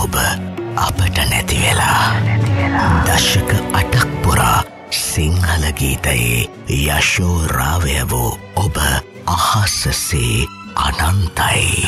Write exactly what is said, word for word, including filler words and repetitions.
ඔබ අපට නැති වෙලා දශක අටක් පුරා සිංහල ගීතයේ යශෝ රාවය වූ ඔබ අහසසේ අනන්තයි.